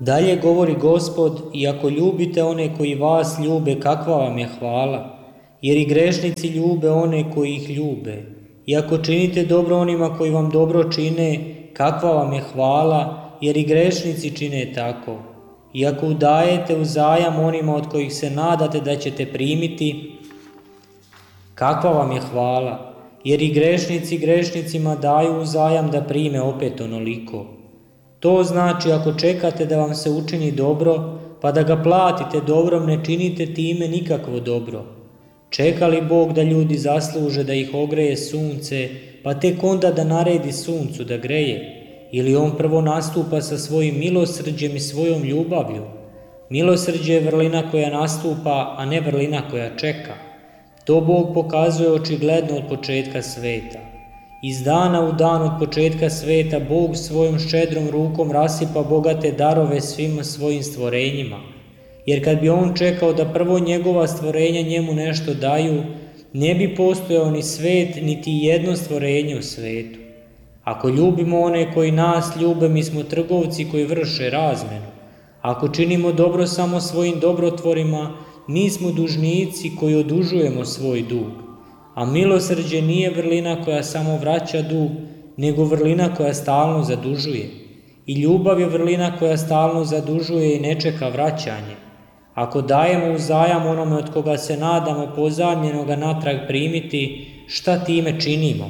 Dalje govori Gospod: i ako ljubite one koji vas ljube, kakva vam je hvala, jer i grešnici ljube one koji ih ljube. I ako činite dobro onima koji vam dobro čine, kakva vam je hvala, jer i grešnici čine tako. I ako udajete uzajam onima od kojih se nadate da ćete primiti, kakva vam je hvala, jer i grešnici grešnicima daju uzajam da prime opet onoliko. To znači, ako čekate da vam se učini dobro, pa da ga platite dobrom, ne činite time nikakvo dobro. Čeka li Bog da ljudi zasluže da ih ogreje sunce, pa tek onda da naredi suncu da greje? Ili on prvo nastupa sa svojim milosrđem i svojom ljubavlju? Milosrđe je vrlina koja nastupa, a ne vrlina koja čeka. To Bog pokazuje očigledno od početka sveta. Iz dana u dan od početka sveta Bog svojom ščedrom rukom rasipa bogate darove svim svojim stvorenjima. Jer kad bi on čekao da prvo njegova stvorenja njemu nešto daju, ne bi postojao ni svet, niti jedno stvorenje u svetu. Ako ljubimo one koji nas ljube, mi smo trgovci koji vrše razmenu. Ako činimo dobro samo svojim dobrotvorima, mi smo dužnici koji odužujemo svoj dug. A milosrđe nije vrlina koja samo vraća dug, nego vrlina koja stalno zadužuje. I ljubav je vrlina koja stalno zadužuje i ne čeka vraćanje. Ako dajemo uzajam onome od koga se nadamo pozajmljenoga natrag primiti, šta time činimo?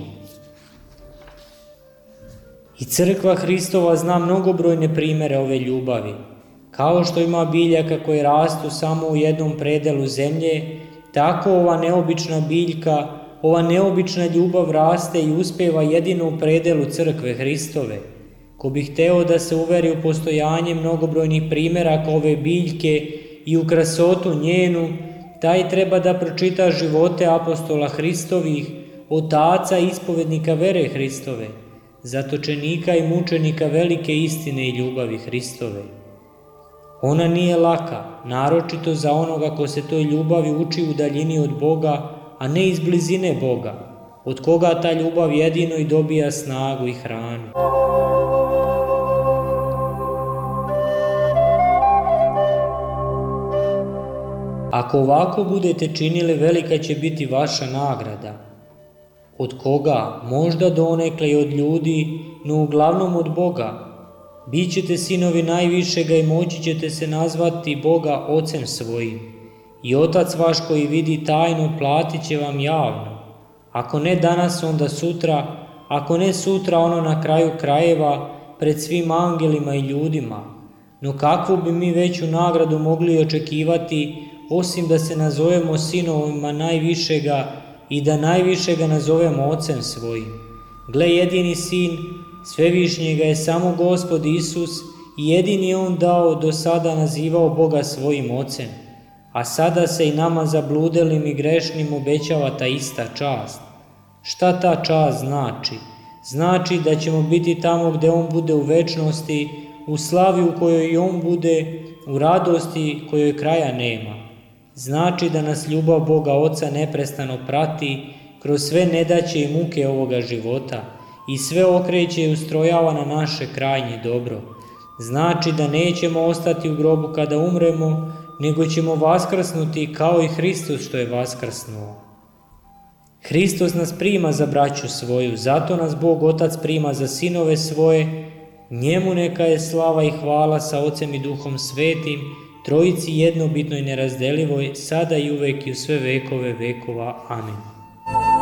I crkva Hristova zna mnogobrojne primere ove ljubavi. Kao što ima biljaka koje rastu samo u jednom predelu zemlje, tako ova neobična biljka, ova neobična ljubav raste i uspeva jedino u predelu crkve Hristove. Ko bi hteo da se uveri u postojanje mnogobrojnih primjeraka ove biljke i u krasotu njenu, taj treba da pročita živote apostola Hristovih, otaca i ispovednika vere Hristove, zatočenika i mučenika velike istine i ljubavi Hristove. Ona nije laka, naročito za onoga ko se toj ljubavi uči u daljini od Boga, a ne iz blizine Boga, od koga ta ljubav jedino i dobija snagu i hranu. Ako ovako budete činili, velika će biti vaša nagrada. Od koga? Možda donekle i od ljudi, no uglavnom od Boga. Bićete sinovi najvišega i moći ćete se nazvati Boga Ocem svojim. I Otac vaš koji vidi tajno platit će vam javno. Ako ne danas, onda sutra, ako ne sutra, ono na kraju krajeva, pred svim angelima i ljudima. No kakvu bi mi veću nagradu mogli očekivati, osim da se nazovemo sinovima najvišega i da najvišega nazovemo Ocem svojim? Gle, jedini sin Svevišnjega je samo Gospod Isus i jedini je on dao do sada nazivao Boga svojim Ocem. A sada se i nama zabludelim i grešnim obećava ta ista čast. Šta ta čast znači? Znači da ćemo biti tamo gde on bude u večnosti, u slavi u kojoj i on bude, u radosti kojoj kraja nema. Znači da nas ljubav Boga Oca neprestano prati kroz sve nedaće i muke ovoga života i sve okreće i ustrojava na naše krajnje dobro. Znači da nećemo ostati u grobu kada umremo, nego ćemo vaskrsnuti kao i Hristos što je vaskrsnuo. Hristos nas prima za braću svoju, zato nas Bog Otac prima za sinove svoje. Njemu neka je slava i hvala sa Ocem i Duhom Svetim, Trojici jednobitnoj nerazdelivoj, sada i uvek i u sve vekove vekova. Amen.